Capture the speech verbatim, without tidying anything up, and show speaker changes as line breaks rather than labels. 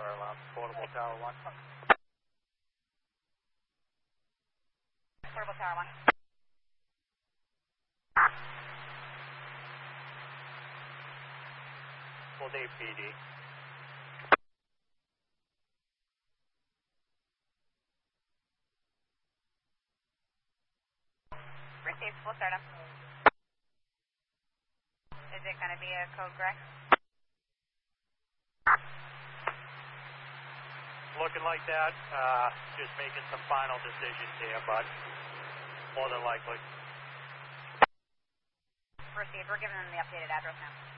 fire alarm. Portable Tower one.
Portable Tower one.
Full day P D.
Received, full stardom. Is it going to be a code gray?
Looking like that. Uh, just making some final decisions here, but more than likely.
Received, we're giving them the updated address now.